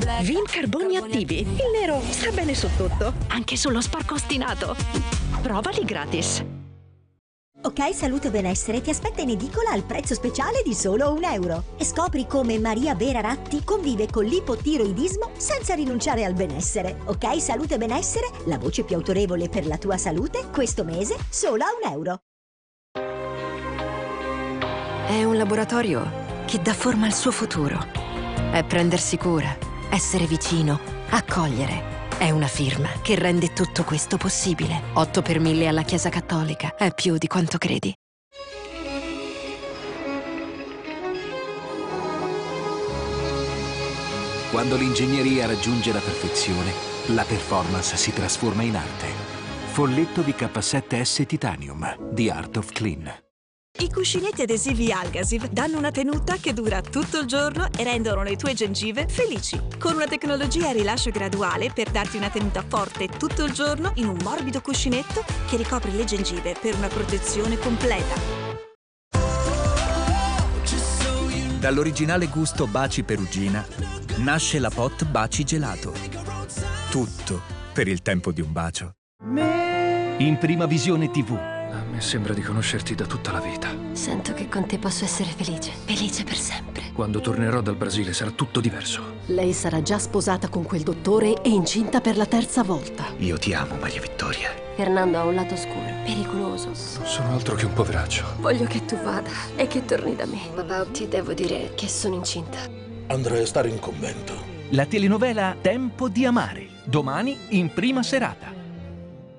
Vin Carboni Attivi. Il nero sta bene su tutto, anche sullo sporco ostinato. Provali gratis. Ok Salute e Benessere ti aspetta in edicola al prezzo speciale di solo €1 e scopri come Maria Vera Ratti convive con l'ipotiroidismo senza rinunciare al benessere. Ok Salute e Benessere, la voce più autorevole per la tua salute, questo mese solo a €1. È un laboratorio che dà forma al suo futuro. È prendersi cura, essere vicino, accogliere. È una firma che rende tutto questo possibile. 8 per 1000 alla Chiesa Cattolica. È più di quanto credi. Quando l'ingegneria raggiunge la perfezione, la performance si trasforma in arte. Folletto VK7S Titanium, The Art of Clean. I cuscinetti adesivi Algasiv danno una tenuta che dura tutto il giorno e rendono le tue gengive felici. Con una tecnologia a rilascio graduale per darti una tenuta forte tutto il giorno in un morbido cuscinetto che ricopre le gengive per una protezione completa. Dall'originale gusto Baci Perugina nasce la Pot Baci Gelato. Tutto per il tempo di un bacio. In Prima Visione TV. A me sembra di conoscerti da tutta la vita. Sento che con te posso essere felice. Felice per sempre. Quando tornerò dal Brasile sarà tutto diverso. Lei sarà già sposata con quel dottore e incinta per la 3ª volta. Io ti amo, Maria Vittoria. Fernando ha un lato scuro, pericoloso. Non sono altro che un poveraccio. Voglio che tu vada e che torni da me. Papà, ti devo dire che sono incinta. Andrei a stare in convento. La telenovela Tempo di amare. Domani in prima serata.